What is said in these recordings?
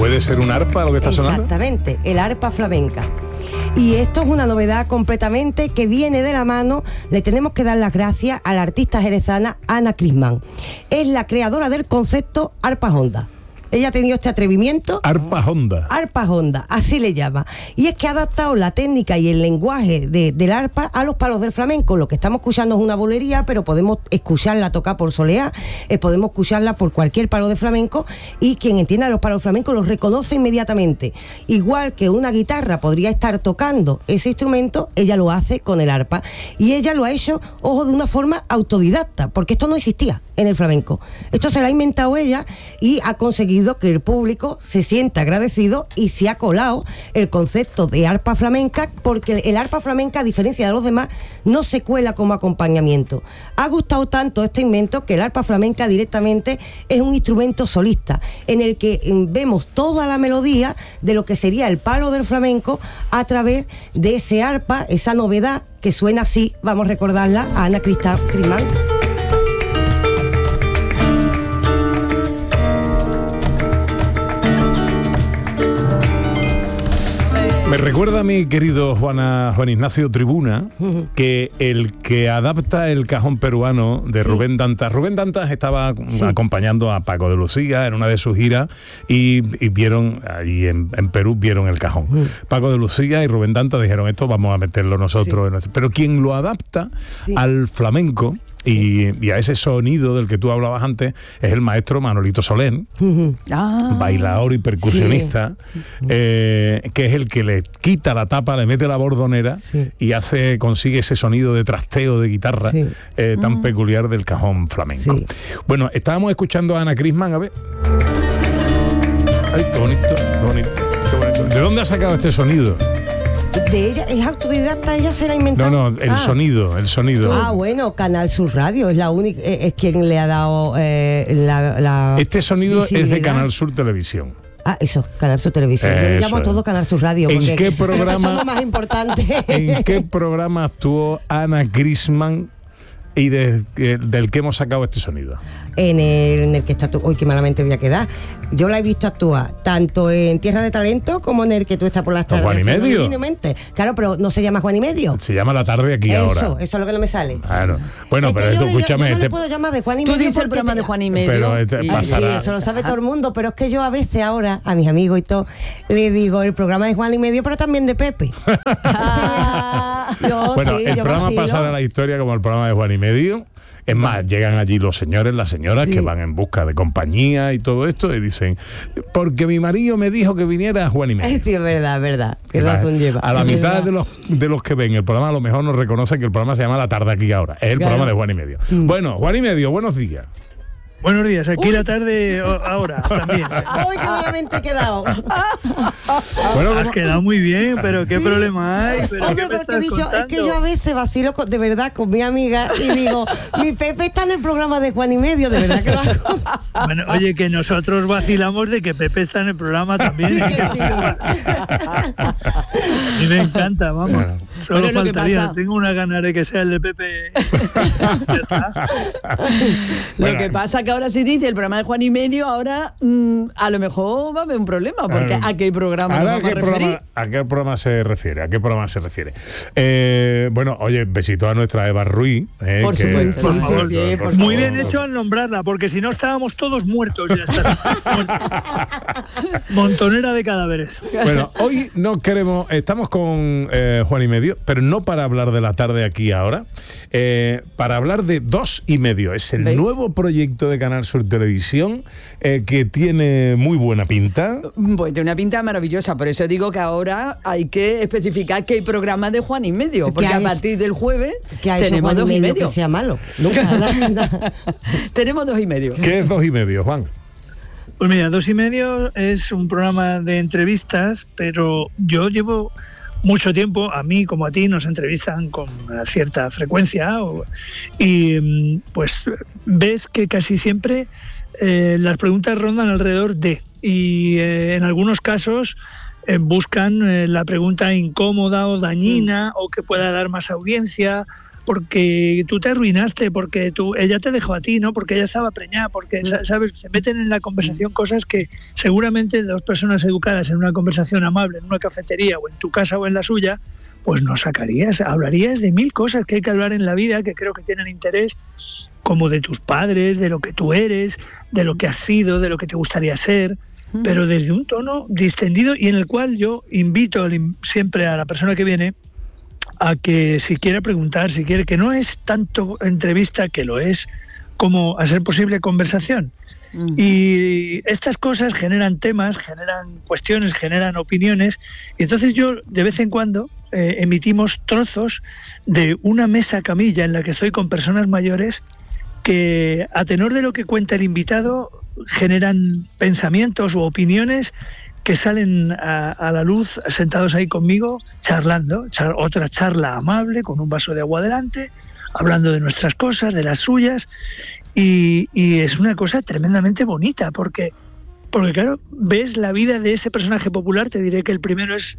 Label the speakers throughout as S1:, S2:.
S1: ¿Puede ser un arpa lo que está sonando?
S2: Exactamente, el arpa flamenca. Y esto es una novedad completamente que viene de la mano. Le tenemos que dar las gracias a la artista jerezana Ana Crisman. Es la creadora del concepto arpa honda. Ella ha tenido este atrevimiento.
S1: Arpa honda.
S2: Arpa honda, así le llama. Y es que ha adaptado la técnica y el lenguaje del arpa a los palos del flamenco. Lo que estamos escuchando es una bolería, pero podemos escucharla tocar por soleá, podemos escucharla por cualquier palo de flamenco, y quien entienda los palos flamencos los reconoce inmediatamente. Igual que una guitarra podría estar tocando ese instrumento, ella lo hace con el arpa. Y ella lo ha hecho, ojo, de una forma autodidacta, porque esto no existía en el flamenco. Esto se lo ha inventado ella y ha conseguido que el público se sienta agradecido, y se ha colado el concepto de arpa flamenca, porque el arpa flamenca, a diferencia de los demás, no se cuela como acompañamiento. Ha gustado tanto este invento que el arpa flamenca directamente es un instrumento solista, en el que vemos toda la melodía de lo que sería el palo del flamenco a través de ese arpa, esa novedad que suena así. Vamos a recordarla a Ana Crisman.
S1: Me recuerda a mi querido Juan Ignacio Tribuna que el que adapta el cajón peruano de Rubén Dantas. Rubén Dantas estaba acompañando a Paco de Lucía en una de sus giras y vieron allí en Perú, vieron el cajón. Paco de Lucía y Rubén Dantas dijeron, esto vamos a meterlo nosotros. Pero quien lo adapta al flamenco y a ese sonido del que tú hablabas antes es el maestro Manolito Soler, bailador y percusionista, que es el que le quita la tapa, le mete la bordonera y consigue ese sonido de trasteo de guitarra tan peculiar del cajón flamenco. Bueno, estábamos escuchando a Ana Crisman, a ver. Ay, qué bonito, qué bonito, qué bonito. ¿De dónde ha sacado este sonido?
S2: De ella, es autodidacta, ella se la ha inventado.
S1: No, el sonido.
S2: Bueno, Canal Sur Radio es la única, es quien le ha dado la
S1: este sonido es de Canal Sur Televisión.
S2: Eso, Canal Sur Televisión. Yo le llamo a todo Canal Sur Radio.
S1: ¿En qué programa?
S2: Somos más importantes.
S1: ¿En qué programa actuó Ana Crisman y del que hemos sacado este sonido?
S2: En el que está tú. Uy, qué malamente voy a quedar. Yo la he visto actuar tanto en Tierra de Talento como en el que tú estás por las tardes.
S1: Juan y Medio.
S2: Claro, pero no se llama Juan y Medio.
S1: Se llama La Tarde Aquí Ahora.
S2: Eso es lo que no me sale.
S1: Claro. Bueno, pero esto, escúchame.
S2: Yo no le puedo llamar de Juan y Medio.
S3: Tú dices el programa de Juan y Medio.
S1: Pero
S2: sí, eso lo sabe todo el mundo, pero es que yo a veces ahora, a mis amigos y todo, le digo el programa de Juan y Medio, pero también de Pepe.
S1: El programa pasa de la historia como el programa de Juan y Medio. Es más, llegan allí los señores, las señoras que van en busca de compañía y todo esto y dicen, porque mi marido me dijo que viniera a Juan y Medio.
S2: Sí, es verdad. ¿Qué razón lleva?
S1: A la mitad de los que ven el programa a lo mejor nos reconocen que el programa se llama La Tarde Aquí Ahora. Es el programa de Juan y Medio. Bueno, Juan y Medio, buenos días.
S4: Buenos días, aquí La Tarde ahora también.
S2: ¡Uy, qué malamente he quedado!
S4: Bueno, has quedado muy bien, pero ¿qué problema hay? ¿Pero qué me estás contando?
S2: Es que yo a veces vacilo de verdad con mi amiga y digo, mi Pepe está en el programa de Juan y Medio, de verdad que lo hago.
S4: Bueno, oye, que nosotros vacilamos de que Pepe está en el programa también. Y me encanta, vamos. Solo faltaría, tengo una gana de que sea el de Pepe.
S3: Lo que pasa que ahora se dice el programa de Juan y Medio, ahora a lo mejor va a haber un problema, porque ¿a qué programa nos vamos a referir?
S1: ¿A qué programa se refiere? Bueno, oye, besito a nuestra Eva Ruiz.
S3: Por supuesto.
S4: Por favor. Muy bien hecho al nombrarla, porque si no estábamos todos muertos. Ya Montonera de cadáveres.
S1: Bueno, hoy estamos con Juan y Medio, pero no para hablar de La Tarde Aquí Ahora, para hablar de 2 y Medio. Es el nuevo proyecto de Canal Sur Televisión que tiene muy buena pinta.
S3: Pues tiene una pinta maravillosa, por eso digo que ahora hay que especificar que hay programa de Juan y Medio, porque a partir del jueves tenemos 2 y medio.
S2: Que sea malo.
S3: Tenemos 2 y medio.
S1: ¿Qué es 2 y Medio, Juan?
S4: Pues mira, 2 y Medio es un programa de entrevistas, pero yo llevo mucho tiempo, a mí como a ti nos entrevistan con una cierta frecuencia y pues ves que casi siempre las preguntas rondan alrededor de, y en algunos casos buscan la pregunta incómoda o dañina o que pueda dar más audiencia porque tú te arruinaste, porque ella te dejó a ti, ¿no? Porque ella estaba preñada, porque, ¿sabes? Se meten en la conversación cosas que seguramente dos personas educadas en una conversación amable, en una cafetería o en tu casa o en la suya, pues no sacarías, hablarías de 1000 cosas que hay que hablar en la vida, que creo que tienen interés, como de tus padres, de lo que tú eres, de lo que has sido, de lo que te gustaría ser, pero desde un tono distendido y en el cual yo invito siempre a la persona que viene a que si quiere preguntar, si quiere, que no es tanto entrevista, que lo es, como a ser posible conversación. Y estas cosas generan temas, generan cuestiones, generan opiniones, y entonces yo de vez en cuando emitimos trozos de una mesa camilla en la que estoy con personas mayores que, a tenor de lo que cuenta el invitado, generan pensamientos u opiniones que salen a la luz sentados ahí conmigo, charlando, otra charla amable con un vaso de agua delante, hablando de nuestras cosas, de las suyas, y es una cosa tremendamente bonita, porque claro, ves la vida de ese personaje popular. Te diré que el primero es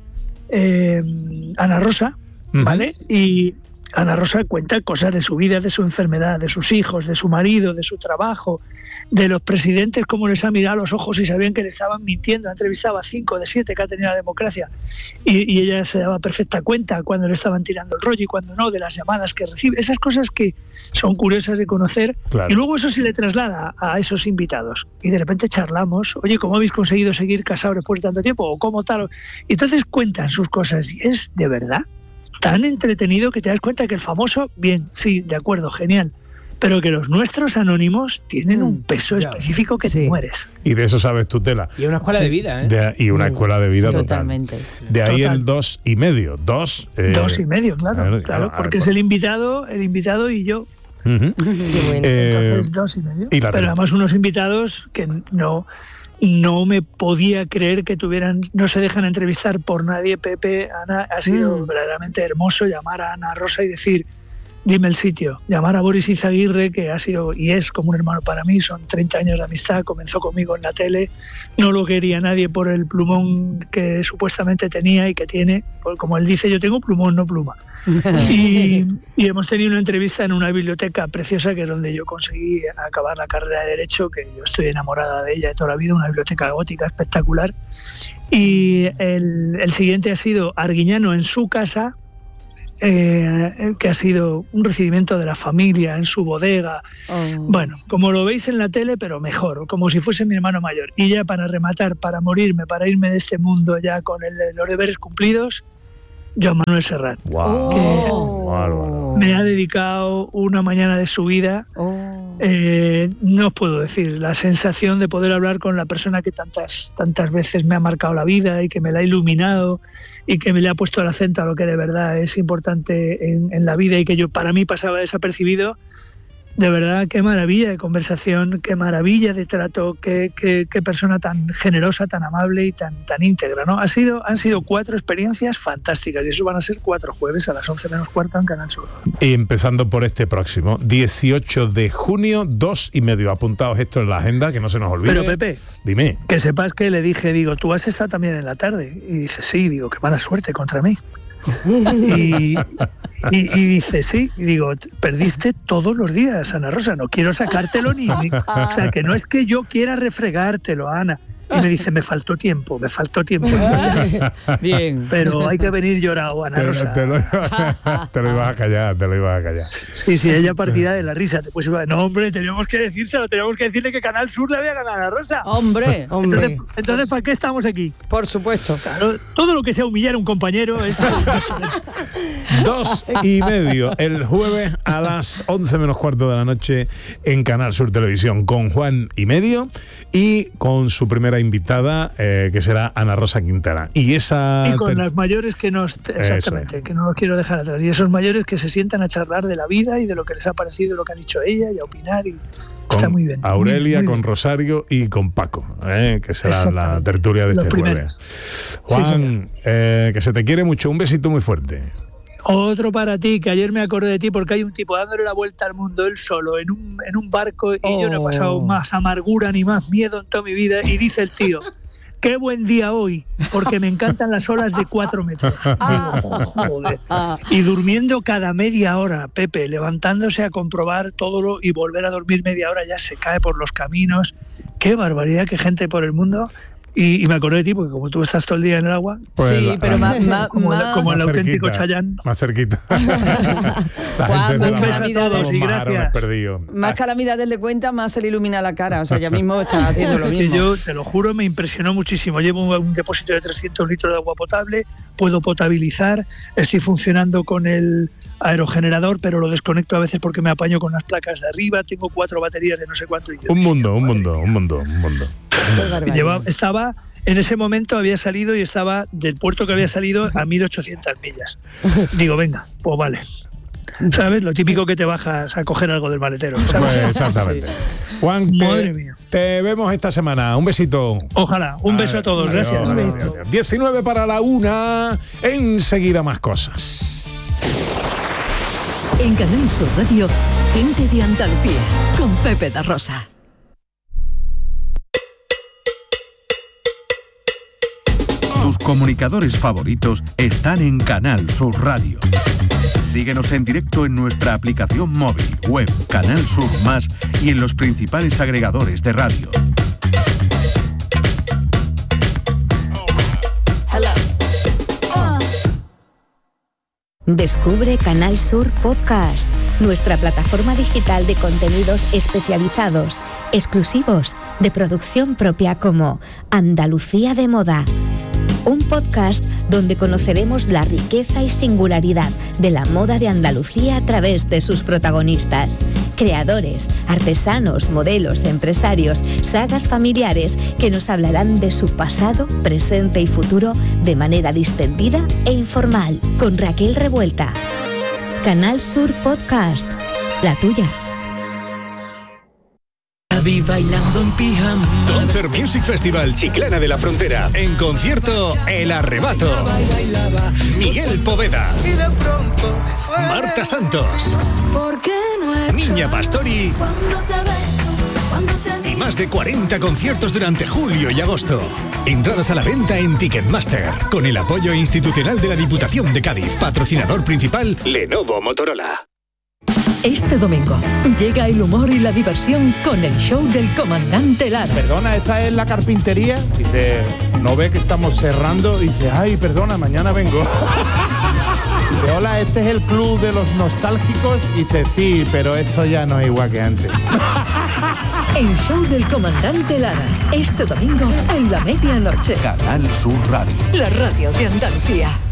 S4: Ana Rosa, ¿vale? Y Ana Rosa cuenta cosas de su vida, de su enfermedad, de sus hijos, de su marido, de su trabajo, de los presidentes, cómo les ha mirado a los ojos y sabían que le estaban mintiendo. Ha entrevistado a 5 de 7 que ha tenido la democracia y ella se daba perfecta cuenta cuando le estaban tirando el rollo y cuando no, de las llamadas que recibe. Esas cosas que son curiosas de conocer, claro. Y luego eso se le traslada a esos invitados y de repente charlamos. Oye, ¿cómo habéis conseguido seguir casados después de tanto tiempo? ¿O cómo tal? Y entonces cuentan sus cosas y es de verdad tan entretenido que te das cuenta que el famoso, bien, sí, de acuerdo, genial, pero que los nuestros anónimos tienen un peso específico que te mueres.
S1: Y de eso sabes tu tela.
S5: Y una escuela de vida, ¿eh?
S1: Y una escuela de vida
S3: totalmente.
S1: De ahí el 2,5.
S4: 2,5, claro, porque es el invitado y yo. Entonces 2,5. Pero además unos invitados que no me podía creer que no se dejan entrevistar por nadie. Pepe, Ana, ha sido verdaderamente hermoso llamar a Ana Rosa y decir, dime el sitio. Llamar a Boris Izaguirre, que ha sido y es como un hermano para mí, son 30 años de amistad, comenzó conmigo en la tele, no lo quería nadie por el plumón que supuestamente tenía y que tiene, como él dice, yo tengo plumón, no pluma. Y hemos tenido una entrevista en una biblioteca preciosa, que es donde yo conseguí acabar la carrera de Derecho, que yo estoy enamorada de ella de toda la vida, una biblioteca gótica espectacular. Y el siguiente ha sido Arguiñano en su casa, que ha sido un recibimiento de la familia en su bodega. Bueno, como lo veis en la tele, pero mejor, como si fuese mi hermano mayor. Y ya para rematar, para morirme, para irme de este mundo ya con los deberes cumplidos, Joan Manuel Serrat, que me ha dedicado una mañana de su vida. No os puedo decir, la sensación de poder hablar con la persona que tantas veces me ha marcado la vida y que me la ha iluminado y que me le ha puesto el acento a lo que de verdad es importante en la vida y que para mí pasaba desapercibido. De verdad, qué maravilla de conversación, qué maravilla de trato, qué persona tan generosa, tan amable y tan íntegra, ¿no? Han sido 4 experiencias fantásticas y eso van a ser 4 jueves a las 11 menos cuarto en Canal Sur.
S1: Y empezando por este próximo, 18 de junio, 2,5. Apuntaos esto en la agenda, que no se nos olvide.
S4: Pero Pepe,
S1: dime.
S4: Que sepas que le dije, tú has estado también en la tarde. Y dice, sí, qué mala suerte contra mí. Y dice, sí, y digo, perdiste todos los días, Ana Rosa, no quiero sacártelo o sea, que no es que yo quiera refregártelo, Ana. Y me dice, me faltó tiempo.
S3: Bien.
S4: Pero hay que venir llorado, Ana Rosa.
S1: Te lo ibas a callar.
S4: Sí, ella partida de la risa. No, hombre, teníamos que decirle que Canal Sur le había ganado a Ana Rosa.
S3: Hombre.
S4: Entonces, ¿para qué estamos aquí?
S3: Por supuesto.
S4: Claro, todo lo que sea humillar a un compañero es...
S1: 2,5 el jueves a las 11 menos cuarto de la noche en Canal Sur Televisión con Juan y Medio y con su primera invitada, que será Ana Rosa Quintana. Y
S4: con las mayores que no los quiero dejar atrás. Y esos mayores que se sientan a charlar de la vida y de lo que les ha parecido, lo que ha dicho ella, y a opinar. Y está muy bien.
S1: Aurelia,
S4: muy
S1: con
S4: bien.
S1: Rosario y con Paco, que será la tertulia de este jueves. Juan, que se te quiere mucho. Un besito muy fuerte.
S4: Otro para ti, que ayer me acordé de ti porque hay un tipo dándole la vuelta al mundo él solo en un barco y yo no he pasado más amargura ni más miedo en toda mi vida y dice el tío, qué buen día hoy, porque me encantan las olas de 4 metros. Joder. Y durmiendo cada media hora, Pepe, levantándose a comprobar todo y volver a dormir media hora, ya se cae por los caminos. Qué barbaridad, qué gente por el mundo. Y me acordé de ti, porque como tú estás todo el día en el agua...
S3: Pues sí, pero
S4: como el auténtico Chayanne.
S1: Más cerquita.
S3: Juan, más calamidades.
S4: Y gracias.
S3: Más calamidades le cuenta, más se le ilumina la cara. O sea, ya mismo está haciendo lo mismo.
S4: Que yo, te lo juro, me impresionó muchísimo. Llevo un depósito de 300 litros de agua potable, puedo potabilizar, estoy funcionando con el aerogenerador, pero lo desconecto a veces porque me apaño con las placas de arriba, tengo 4 baterías de no sé cuánto.
S1: Un mundo.
S4: Estaba, en ese momento había salido y estaba del puerto que había salido a 1800 millas. Digo, venga, pues vale. ¿Sabes? Lo típico que te bajas a coger algo del maletero. ¿Sabes?
S1: Pues exactamente. Sí. Juan,
S4: madre mía.
S1: Te vemos esta semana. Un besito.
S4: Ojalá. Un beso a todos. Gracias.
S1: Adiós. 19 para la 1. Enseguida más cosas.
S5: En Canal Sur Radio, Gente de Andalucía, con Pepe da Rosa.
S6: Tus comunicadores favoritos están en Canal Sur Radio. Síguenos en directo en nuestra aplicación móvil, web, Canal Sur Más y en los principales agregadores de radio.
S7: Descubre Canal Sur Podcast, nuestra plataforma digital de contenidos especializados, exclusivos, de producción propia, como Andalucía de Moda. Un podcast donde conoceremos la riqueza y singularidad de la moda de Andalucía a través de sus protagonistas, creadores, artesanos, modelos, empresarios, sagas familiares que nos hablarán de su pasado, presente y futuro de manera distendida e informal, con Raquel Revuelta. Canal Sur Podcast, la tuya.
S8: Bailando en pijama. Concert Music Festival Chiclana de la Frontera. En concierto El Arrebato. Miguel Poveda. Marta Santos. Niña Pastori. Y más de 40 conciertos durante julio y agosto. Entradas a la venta en Ticketmaster. Con el apoyo institucional de la Diputación de Cádiz. Patrocinador principal Lenovo Motorola.
S5: Este domingo llega el humor y la diversión con el show del comandante Lara.
S9: Perdona, ¿esta es la carpintería? Dice, ¿no ve que estamos cerrando? Dice, ay, perdona, mañana vengo. Dice, hola, ¿este es el club de los nostálgicos? Dice, sí, pero esto ya no es igual que antes.
S5: El show del comandante Lara, este domingo en la medianoche.
S6: Canal Sur Radio.
S5: La radio de Andalucía.